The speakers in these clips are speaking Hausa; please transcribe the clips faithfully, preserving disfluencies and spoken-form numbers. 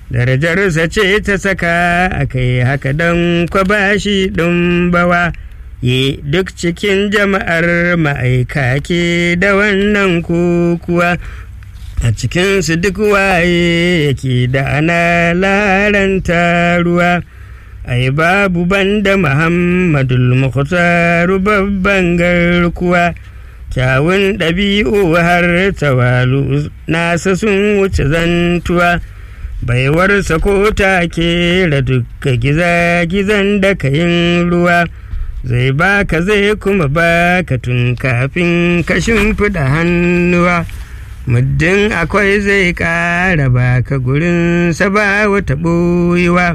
darajarsa ce ta saka akai haka don kwa bashi ɗumbawa ye duk cikin jama'ar ma'aika ke da wannan kukuwa a cikinsu duk waye yake da ana laranta ruwa ai babu banda Muhammadul Mukhtaru babban garkuwa kyawun ɗabi'u har tawalu nasa sun wuce zantuwa baiwarsa ko take da dukka giza-gizan da kayin ruwa zai baka zai kuma baka tun kafin ka shimfiɗa hannuwa muddin akwai zai ƙara baka gurinsa ba wata ɓoyewa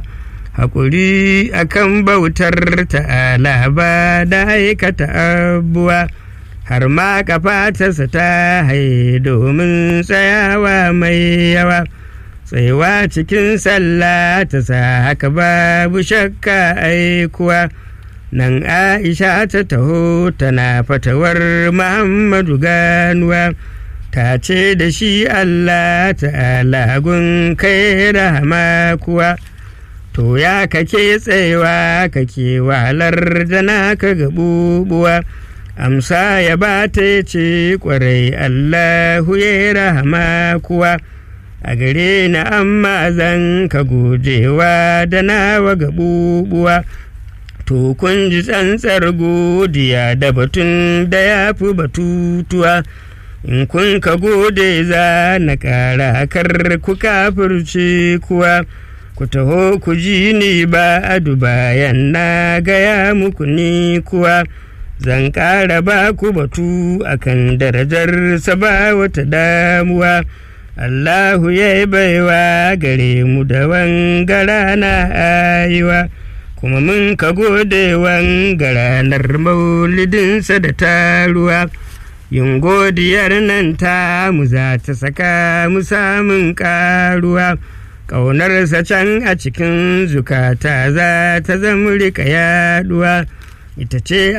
haƙuri akan bautar ta'ala ba da aikata abuwa har ma kafatarsa ta haye domin tsayawa mai yawa tsayuwa cikin sallah ta sa haka babu shakka aikuwa nan Aisha ta taho tana fatawar Muhammadu ganuwa ta ce da shi Allah ta'ala gun kai rahama kuwa to ya kake tsayewa kake wahalar da naka gabubuwa amsa ya ba ta ce kwarai Allahu ya rahama kuwa a gare na amma zan ka gojewa da nawa gabubuwa to kun ji tsantsar godiya da batun da ya fi batutuwa in kun ka gode za na ƙara kar ku kafirce kuwa ku taho ku ji ni ba adu bayan na gaya muku ni kuwa zan ƙara ba ku batu akan darajarsa ba wata damuwa Allahu ya yi baiwa gare mu da wangara na ayiwa kuma mun ka gode wangaranar maulidinsa da taruwa yin godiyar nan ta mu za ta saka mu samun ƙaruwa ƙaunarsa can a cikin zukata za ta zama rika yaduwa ita ce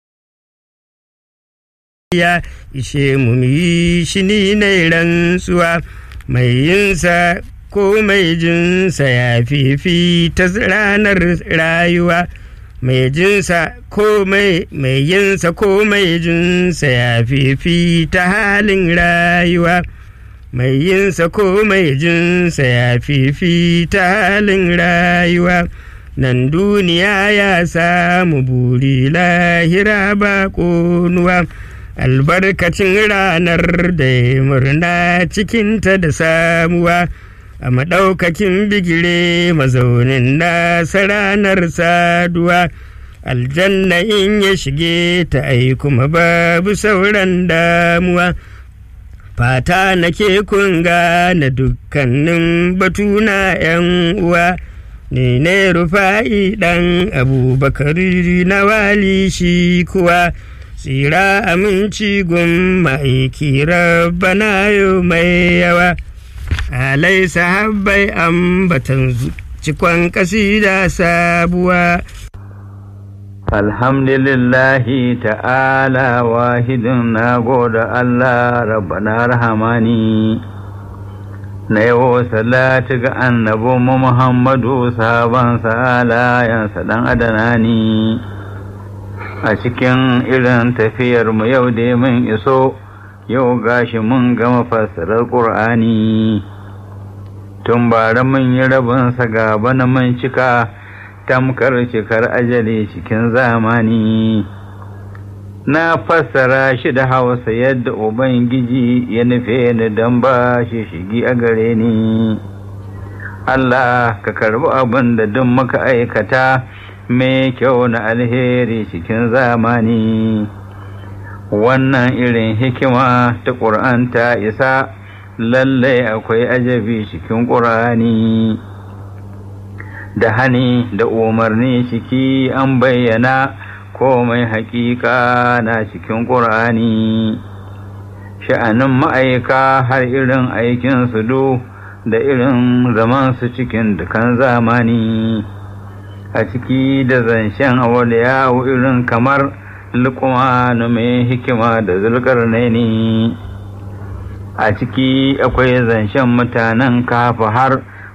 ya ishe mu yi shi ni na rantsuwa mai yinsa ko mai jinsa ya fifi ta ranar rayuwa mai jinsa ko mai mai yinsa ko mai jinsa ya fifi ta halin rayuwa mai yinsa ko mai jinsa ya fifi ta halin rayuwa nan duniya ya samu buri lahira ba ƙonuwa albarkacin ranar da ya murna cikinta da samuwa a maɗaukakin bigire mazaunin nasa ranar saduwa aljanna in ya shige ta ai kuma babu sauran damuwa fata nake kunga na dukkanin batuna yan uwa ni ne Rufa'i ɗan Abubakar na wali shi kuwa tsira aminci gun ma'aiki rabbana yau mai yawa alai sahabbai ambatan cikon kasida sabuwa alhamdulillahi ta'ala wahidin na goda Allah rabbana rahamani na yawo salatu ga annabi Muhammadu sahaban alayansa dan adanani a cikin irin tafiyar mu yau da mun iso yau gashi mun gama fassarar Qur'ani tun bara mun yi rabin sa gaba na mun cika tamkar cikar ajali cikin zamani na fassara shi da Hausa yadda ubangiji ya nufe ni dan ba shi shigi a gare ni Allah ka karbi abin da duk muka aikata mai kyau na alheri cikin zamani wannan irin hikima ta Qur'an ta isa lallai akwai ajabi cikin Qur'ani da hani da umarni ciki an bayyana komai haƙiƙa na cikin Qur'ani sha'anin ma'aika har irin aikin su do da irin zaman su cikin dukan zamani a ciki da zancen awliyawo irin kamar Luqman mai hikima da Zulkarnaini a ciki akwai zancen mutanen Kafa har